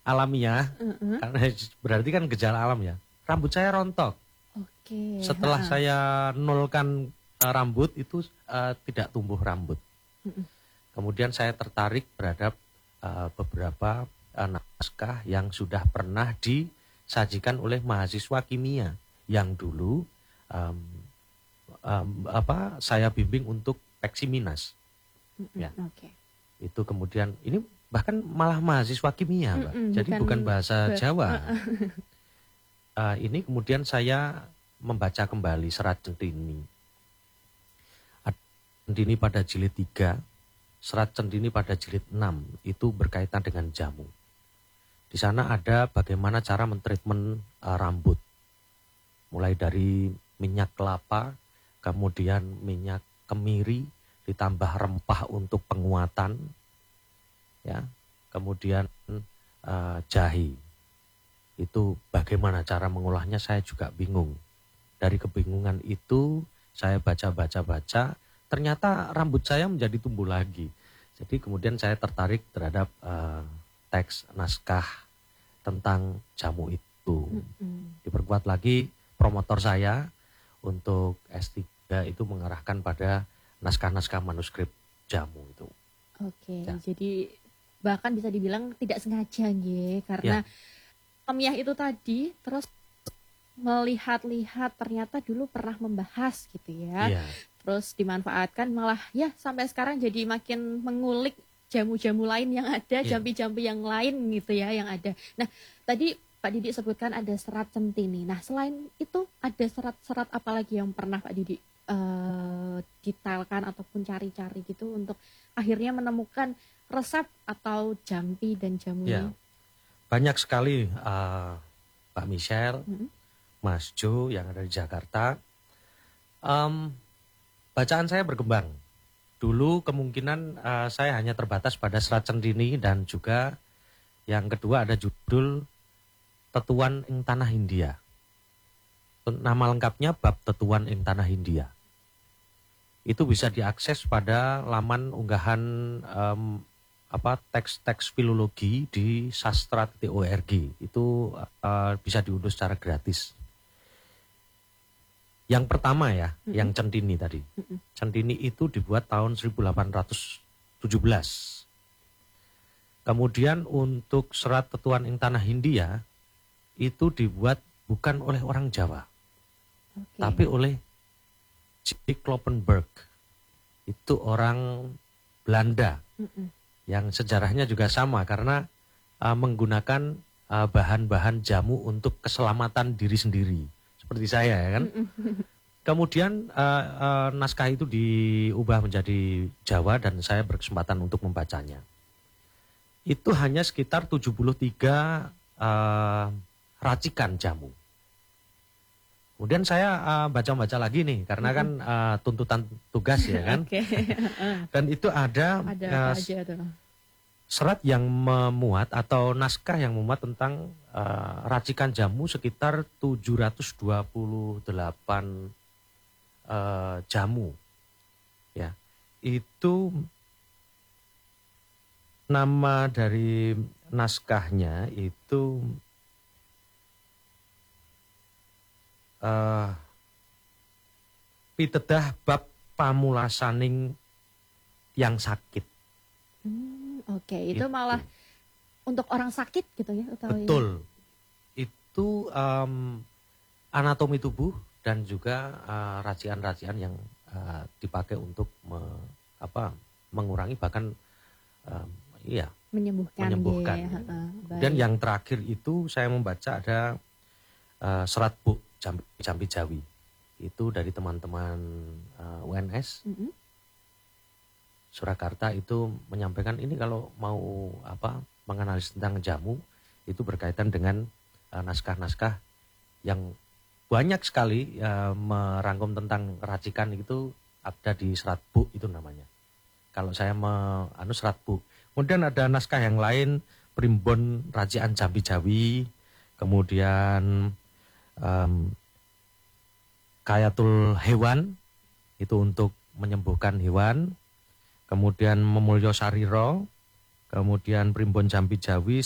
alamiah, karena berarti kan gejala alam ya. Rambut saya rontok. Oke. Setelah saya nolkan rambut itu tidak tumbuh rambut. Kemudian saya tertarik terhadap beberapa naskah yang sudah pernah disajikan oleh mahasiswa kimia yang dulu saya bimbing untuk Peksiminas. Ya. Oke. Itu kemudian ini bahkan malah mahasiswa kimia, Mbak. Jadi bukan bahasa Jawa. Ini kemudian saya membaca kembali Serat Centini. Centini pada jilid 3, Serat Centini pada jilid 6 itu berkaitan dengan jamu. Di sana ada bagaimana cara mentreatment rambut. Mulai dari minyak kelapa, kemudian minyak kemiri, ditambah rempah untuk penguatan, ya, kemudian jahe. Itu bagaimana cara mengolahnya saya juga bingung. Dari kebingungan itu saya baca, ternyata rambut saya menjadi tumbuh lagi. Jadi kemudian saya tertarik terhadap teks naskah tentang jamu itu. Diperkuat lagi promotor saya untuk S3 itu mengarahkan pada naskah-naskah manuskrip jamu itu. Oke, ya. Jadi bahkan bisa dibilang tidak sengaja ya, karena ilmiah itu tadi terus melihat-lihat ternyata dulu pernah membahas gitu ya. Terus dimanfaatkan malah ya sampai sekarang jadi makin mengulik jamu-jamu lain yang ada, jampi-jampi yang lain gitu ya yang ada. Nah, tadi Pak Didi sebutkan ada Serat Centini. Nah, selain itu ada serat-serat apa lagi yang pernah Pak Didi detailkan ataupun cari-cari gitu untuk akhirnya menemukan resep atau jampi dan jamu ini? Banyak sekali Pak Michelle, Mas Jo yang ada di Jakarta. Bacaan saya berkembang. Dulu kemungkinan saya hanya terbatas pada Serat Centini dan juga yang kedua ada judul Tetuan ing Tanah Hindia. Nama lengkapnya Bab Tetuan ing Tanah Hindia. Itu bisa diakses pada laman unggahan teks-teks filologi di sastra.org. Itu bisa diunduh secara gratis. Yang pertama yang Centini tadi. Centini itu dibuat tahun 1817. Kemudian untuk Serat Tetuan ing Tanah Hindia itu dibuat bukan oleh orang Jawa, tapi oleh J. Kloppenburg. Itu orang Belanda yang sejarahnya juga sama karena menggunakan bahan-bahan jamu untuk keselamatan diri sendiri. Seperti saya ya kan. Kemudian naskah itu diubah menjadi Jawa dan saya berkesempatan untuk membacanya. Itu hanya sekitar 73 racikan jamu. Kemudian saya baca-baca lagi nih karena kan tuntutan tugas ya kan. Dan itu ada serat yang memuat atau naskah yang memuat tentang racikan jamu sekitar 728 jamu. Ya. Itu nama dari naskahnya itu Pitedah Bab Pamulasaning yang sakit. Itu malah untuk orang sakit gitu ya? Betul. Itu anatomi tubuh dan juga racian-racian yang dipakai untuk mengurangi bahkan menyembuhkan. Dan yang terakhir itu saya membaca ada Serat Buk Jampi Jawi. Itu dari teman-teman UNS Surakarta itu menyampaikan ini kalau mau menganalisis tentang jamu itu berkaitan dengan naskah-naskah yang banyak sekali merangkum tentang racikan itu ada di Serat Buk itu namanya. Kalau saya Serat Buk. Kemudian ada naskah yang lain Primbon Racian Jampi Jawi, kemudian Kayatul Hewan itu untuk menyembuhkan hewan, kemudian Memulyo Sariro, kemudian Primbon Jampi Jawi,